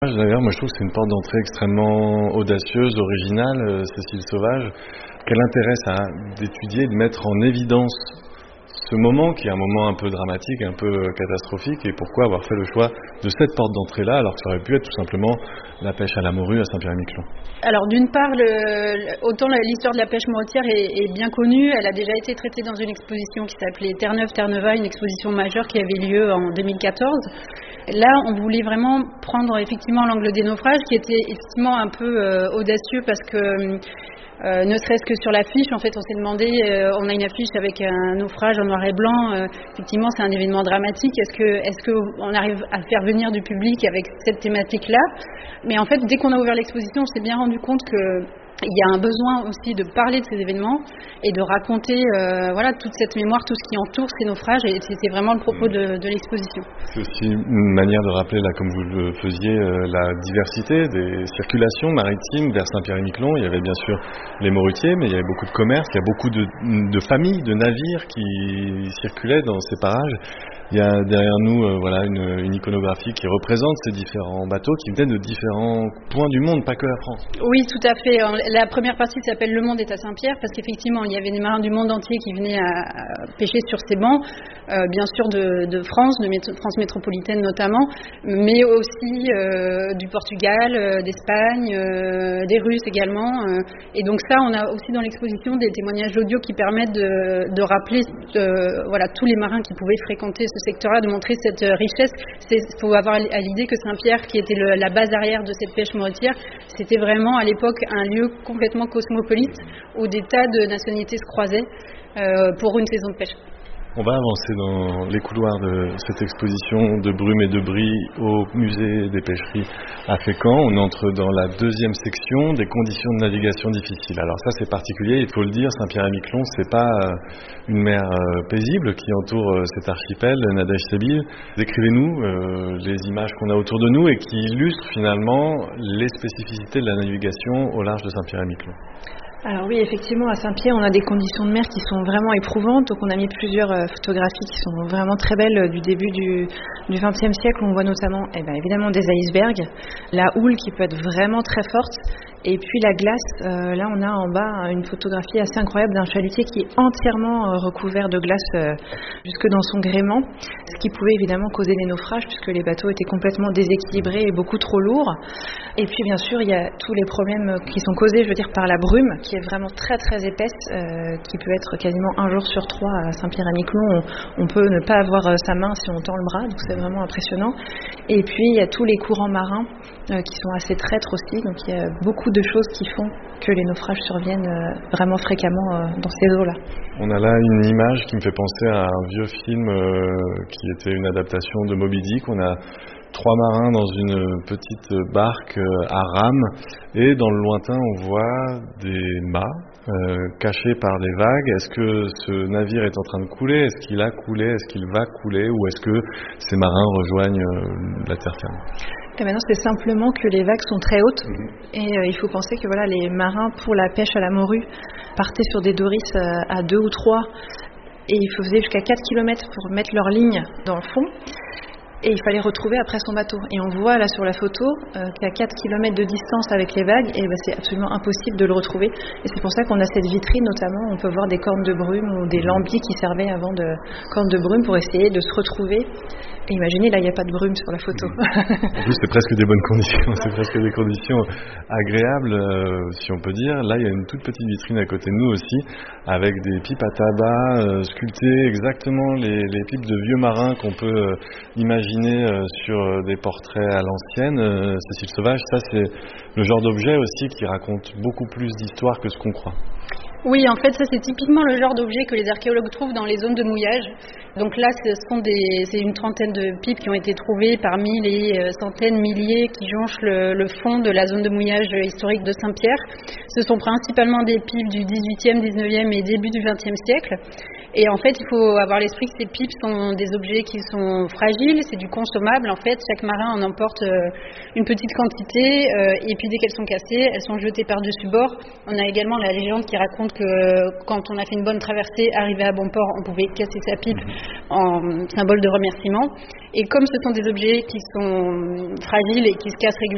D'ailleurs, moi je trouve que c'est une porte d'entrée extrêmement audacieuse, originale, Cécile Sauvage. Quel intérêt ça a d'étudier, de mettre en évidence ce moment qui est un moment un peu dramatique, un peu catastrophique, et pourquoi avoir fait le choix de cette porte d'entrée-là alors que ça aurait pu être tout simplement la pêche à la morue à Saint-Pierre-et-Miquelon? Alors d'une part, autant l'histoire de la pêche morutière est bien connue, elle a déjà été traitée dans une exposition qui s'appelait Terre-Neuve, Terre-Neuva, une exposition majeure qui avait lieu en 2014. Là, on voulait vraiment prendre effectivement l'angle des naufrages qui était effectivement un peu audacieux parce que ne serait-ce que sur l'affiche, en fait, on s'est demandé, on a une affiche avec un naufrage en noir et blanc, effectivement c'est un événement dramatique, est-ce que on arrive à faire venir du public avec cette thématique-là? Mais en fait, dès qu'on a ouvert l'exposition, on s'est bien rendu compte que il y a un besoin aussi de parler de ces événements et de raconter toute cette mémoire, tout ce qui entoure ces naufrages, et c'était vraiment le propos de l'exposition. C'est aussi une manière de rappeler, là, comme vous le faisiez, la diversité des circulations maritimes vers Saint-Pierre-et-Miquelon. Il y avait bien sûr les morutiers, mais il y avait beaucoup de commerces, il y a beaucoup de familles, de navires qui circulaient dans ces parages. Il y a derrière nous une iconographie qui représente ces différents bateaux qui venaient de différents points du monde, pas que la France. Oui, tout à fait. La première partie s'appelle Le Monde est à Saint-Pierre parce qu'effectivement, il y avait des marins du monde entier qui venaient à pêcher sur ces bancs, bien sûr de France, de France métropolitaine notamment, mais aussi du Portugal, d'Espagne, des Russes également. Et donc ça, on a aussi dans l'exposition des témoignages audio qui permettent de rappeler tous les marins qui pouvaient fréquenter ce secteur-là, de montrer cette richesse. Il faut avoir à l'idée que Saint-Pierre, qui était la base arrière de cette pêche morutière, c'était vraiment à l'époque un lieu complètement cosmopolite où des tas de nationalités se croisaient pour une saison de pêche. On va avancer dans les couloirs de cette exposition de brume et de bris au musée des pêcheries à Fécamp. On entre dans la deuxième section des conditions de navigation difficiles. Alors ça c'est particulier, il faut le dire, Saint-Pierre-et-Miquelon, c'est pas une mer paisible qui entoure cet archipel, Nadège Sébille. Décrivez-nous les images qu'on a autour de nous et qui illustrent finalement les spécificités de la navigation au large de Saint-Pierre-et-Miquelon. Alors oui, effectivement, à Saint-Pierre, on a des conditions de mer qui sont vraiment éprouvantes. Donc on a mis plusieurs photographies qui sont vraiment très belles du début du XXe siècle. On voit notamment évidemment des icebergs, la houle qui peut être vraiment très forte, et puis la glace. Là, on a en bas une photographie assez incroyable d'un chalutier qui est entièrement recouvert de glace jusque dans son gréement, ce qui pouvait évidemment causer des naufrages puisque les bateaux étaient complètement déséquilibrés et beaucoup trop lourds. Et puis bien sûr, il y a tous les problèmes qui sont causés, par la brume, qui est vraiment très très épaisse, qui peut être quasiment un jour sur 3 à Saint-Pierre-et-Miquelon. On peut ne pas avoir sa main si on tend le bras, donc c'est vraiment impressionnant. Et puis il y a tous les courants marins qui sont assez traîtres aussi, donc il y a beaucoup de choses qui font que les naufrages surviennent vraiment fréquemment dans ces eaux-là. On a là une image qui me fait penser à un vieux film qui était une adaptation de Moby Dick. On a 3 marins dans une petite barque à rames, et dans le lointain on voit des mâts cachés par des vagues. Est-ce que ce navire est en train de couler? Est-ce qu'il a coulé? Est-ce qu'il va couler? Ou est-ce que ces marins rejoignent la terre ferme? Et maintenant, c'est simplement que les vagues sont très hautes, et il faut penser que les marins pour la pêche à la morue partaient sur des doris à 2 ou 3, et il faisaient jusqu'à 4 km pour mettre leur ligne dans le fond. Et il fallait retrouver après son bateau. Et on voit là sur la photo qu'à 4 km de distance avec les vagues, c'est absolument impossible de le retrouver. Et c'est pour ça qu'on a cette vitrine notamment, on peut voir des cornes de brume ou des lambiers qui servaient avant de cornes de brume pour essayer de se retrouver. Et imaginez, là il n'y a pas de brume sur la photo. En plus c'est presque des bonnes conditions, c'est presque des conditions agréables, si on peut dire. Là il y a une toute petite vitrine à côté de nous aussi, avec des pipes à tabac sculptées, exactement les pipes de vieux marins qu'on peut imaginer sur des portraits à l'ancienne. Cécile Sauvage, ça c'est le genre d'objet aussi qui raconte beaucoup plus d'histoire que ce qu'on croit. Oui, en fait, ça c'est typiquement le genre d'objet que les archéologues trouvent dans les zones de mouillage. Donc là, c'est une trentaine de pipes qui ont été trouvées parmi les centaines, milliers qui jonchent le fond de la zone de mouillage historique de Saint-Pierre. Ce sont principalement des pipes du XVIIIe, XIXe et début du XXe siècle. Et en fait, il faut avoir l'esprit que ces pipes sont des objets qui sont fragiles, c'est du consommable. En fait, chaque marin en emporte une petite quantité, et puis dès qu'elles sont cassées, elles sont jetées par-dessus bord. On a également la légende qui raconte que quand on a fait une bonne traversée, arrivé à bon port, on pouvait casser sa pipe en symbole de remerciement. Et comme ce sont des objets qui sont fragiles et qui se cassent régulièrement,